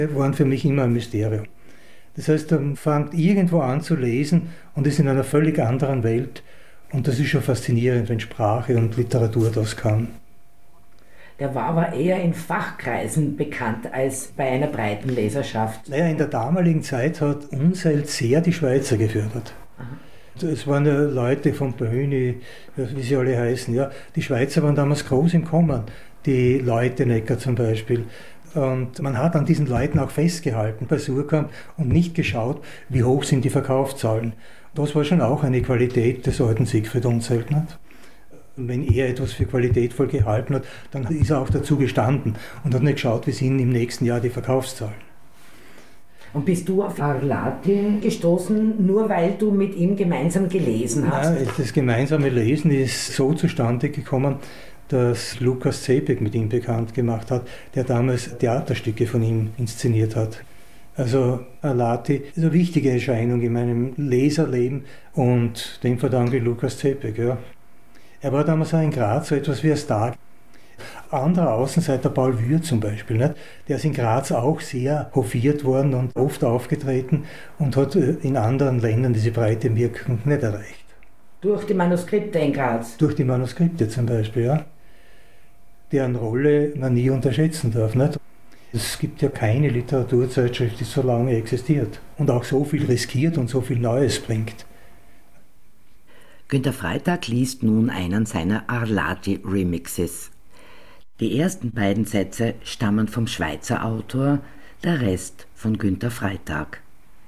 waren für mich immer ein Mysterium. Das heißt, man fängt irgendwo an zu lesen und ist in einer völlig anderen Welt. Und das ist schon faszinierend, wenn Sprache und Literatur das kann. Der war aber eher in Fachkreisen bekannt als bei einer breiten Leserschaft. Naja, in der damaligen Zeit hat Unseld sehr die Schweizer gefördert. Aha. Es waren ja Leute von Böhni, wie sie alle heißen. Ja. Die Schweizer waren damals groß im Kommen, die Leutenecker zum Beispiel. Und man hat an diesen Leuten auch festgehalten bei Surkamp und nicht geschaut, wie hoch sind die Verkaufszahlen. Das war schon auch eine Qualität des alten Siegfried Unseld. Nicht? Und wenn er etwas für qualitätvoll gehalten hat, dann ist er auch dazu gestanden und hat nicht geschaut, wie sind im nächsten Jahr die Verkaufszahlen. Und bist du auf Arlati gestoßen, nur weil du mit ihm gemeinsam gelesen hast? Nein, das gemeinsame Lesen ist so zustande gekommen, dass Lukas Zepek mit ihm bekannt gemacht hat, der damals Theaterstücke von ihm inszeniert hat. Also Arlati ist eine wichtige Erscheinung in meinem Leserleben und dem verdanke ich Lukas Zepek. Ja. Er war damals auch in Graz so etwas wie ein Star. Anderer Außenseiter, Paul Würth zum Beispiel, nicht? Der ist in Graz auch sehr hofiert worden und oft aufgetreten und hat in anderen Ländern diese breite Wirkung nicht erreicht. Durch die Manuskripte in Graz? Durch die Manuskripte zum Beispiel, ja. Deren Rolle man nie unterschätzen darf. Nicht? Es gibt ja keine Literaturzeitschrift, die so lange existiert und auch so viel riskiert und so viel Neues bringt. Günter Freytag liest nun einen seiner Arlati-Remixes. Die ersten beiden Sätze stammen vom Schweizer Autor, der Rest von Günter Freytag.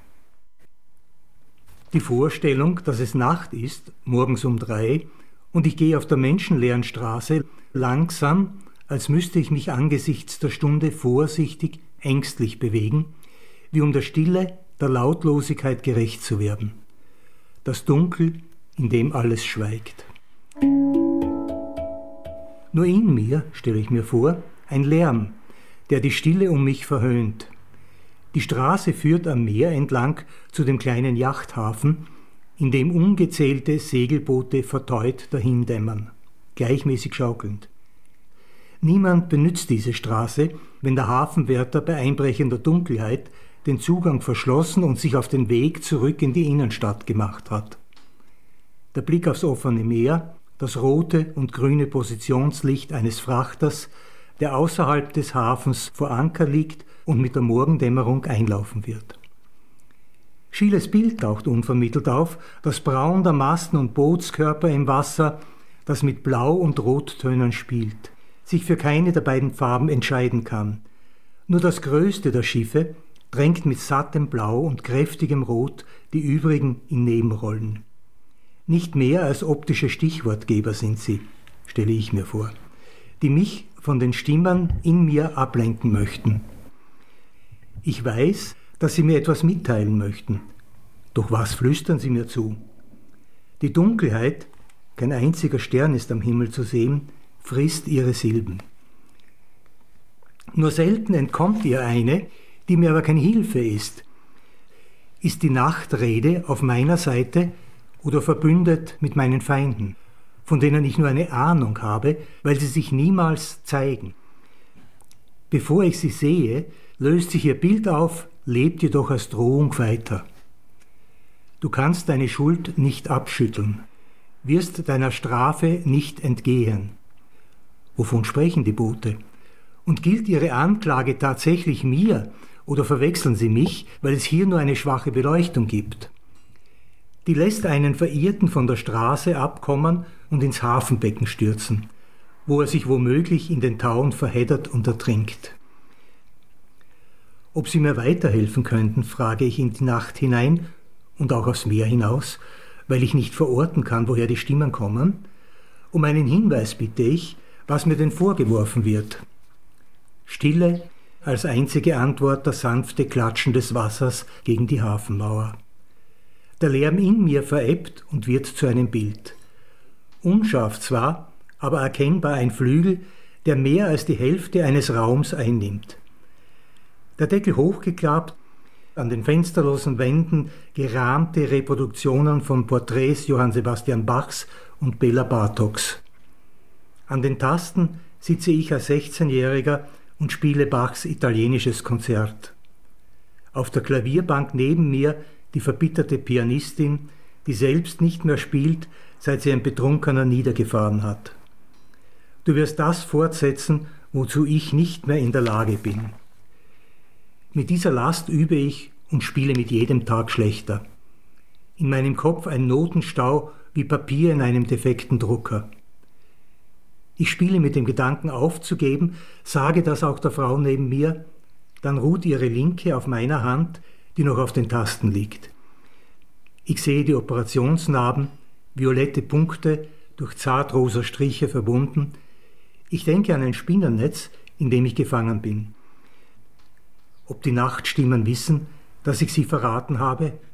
Die Vorstellung, dass es Nacht ist, morgens um 3, und ich gehe auf der menschenleeren Straße langsam, als müsste ich mich angesichts der Stunde vorsichtig, ängstlich bewegen, wie um der Stille, der Lautlosigkeit gerecht zu werden. Das Dunkel, in dem alles schweigt. Nur in mir, stelle ich mir vor, ein Lärm, der die Stille um mich verhöhnt. Die Straße führt am Meer entlang zu dem kleinen Yachthafen, in dem ungezählte Segelboote verteut dahindämmern, gleichmäßig schaukelnd. Niemand benützt diese Straße, wenn der Hafenwärter bei einbrechender Dunkelheit den Zugang verschlossen und sich auf den Weg zurück in die Innenstadt gemacht hat. Der Blick aufs offene Meer, das rote und grüne Positionslicht eines Frachters, der außerhalb des Hafens vor Anker liegt und mit der Morgendämmerung einlaufen wird. Schieles Bild taucht unvermittelt auf, das Braun der Masten und Bootskörper im Wasser, das mit Blau- und Rottönen spielt, sich für keine der beiden Farben entscheiden kann. Nur das größte der Schiffe drängt mit sattem Blau und kräftigem Rot die übrigen in Nebenrollen. Nicht mehr als optische Stichwortgeber sind sie, stelle ich mir vor, die mich von den Stimmen in mir ablenken möchten. Ich weiß, dass sie mir etwas mitteilen möchten. Doch was flüstern sie mir zu? Die Dunkelheit, kein einziger Stern ist am Himmel zu sehen, frisst ihre Silben. Nur selten entkommt ihr eine, die mir aber keine Hilfe ist. Ist die Nachtrede auf meiner Seite oder verbündet mit meinen Feinden, von denen ich nur eine Ahnung habe, weil sie sich niemals zeigen? Bevor ich sie sehe, löst sich ihr Bild auf, lebt jedoch als Drohung weiter. Du kannst deine Schuld nicht abschütteln, wirst deiner Strafe nicht entgehen. Wovon sprechen die Boote? Und gilt ihre Anklage tatsächlich mir oder verwechseln sie mich, weil es hier nur eine schwache Beleuchtung gibt? Die lässt einen Verirrten von der Straße abkommen und ins Hafenbecken stürzen, wo er sich womöglich in den Tauen verheddert und ertrinkt. Ob sie mir weiterhelfen könnten, frage ich in die Nacht hinein und auch aufs Meer hinaus, weil ich nicht verorten kann, woher die Stimmen kommen. Um einen Hinweis bitte ich, was mir denn vorgeworfen wird. Stille, als einzige Antwort das sanfte Klatschen des Wassers gegen die Hafenmauer. Der Lärm in mir verebbt und wird zu einem Bild. Unscharf zwar, aber erkennbar ein Flügel, der mehr als die Hälfte eines Raums einnimmt. Der Deckel hochgeklappt, an den fensterlosen Wänden gerahmte Reproduktionen von Porträts Johann Sebastian Bachs und Bela Bartoks. An den Tasten sitze ich als 16-Jähriger und spiele Bachs italienisches Konzert. Auf der Klavierbank neben mir die verbitterte Pianistin, die selbst nicht mehr spielt, seit sie ein Betrunkener niedergefahren hat. Du wirst das fortsetzen, wozu ich nicht mehr in der Lage bin. Mit dieser Last übe ich und spiele mit jedem Tag schlechter. In meinem Kopf ein Notenstau wie Papier in einem defekten Drucker. Ich spiele mit dem Gedanken aufzugeben, sage das auch der Frau neben mir, dann ruht ihre Linke auf meiner Hand, die noch auf den Tasten liegt. Ich sehe die Operationsnarben, violette Punkte, durch zartrosa Striche verbunden. Ich denke an ein Spinnennetz, in dem ich gefangen bin. Ob die Nachtstimmen wissen, dass ich sie verraten habe?